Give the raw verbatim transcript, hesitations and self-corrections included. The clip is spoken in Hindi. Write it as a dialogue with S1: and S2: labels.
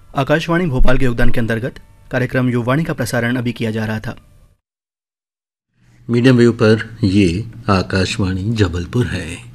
S1: आकाशवाणी भोपाल के योगदान के अंतर्गत कार्यक्रम युवावाणी का प्रसारण अभी किया जा रहा था।
S2: मीडियम वेव पर ये आकाशवाणी जबलपुर है।